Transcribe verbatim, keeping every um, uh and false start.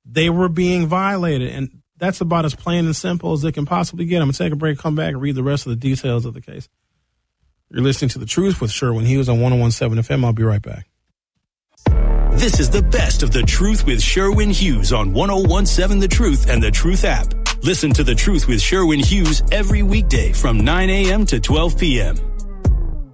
they were being violated. And that's about as plain and simple as it can possibly get. I'm going to take a break, come back, and read the rest of the details of the case. You're listening to The Truth with Sherwin Hughes on one oh one point seven F M. I'll be right back. This is the best of The Truth with Sherwin Hughes on one oh one point seven The Truth and The Truth app. Listen to The Truth with Sherwin Hughes every weekday from nine a.m. to twelve p.m.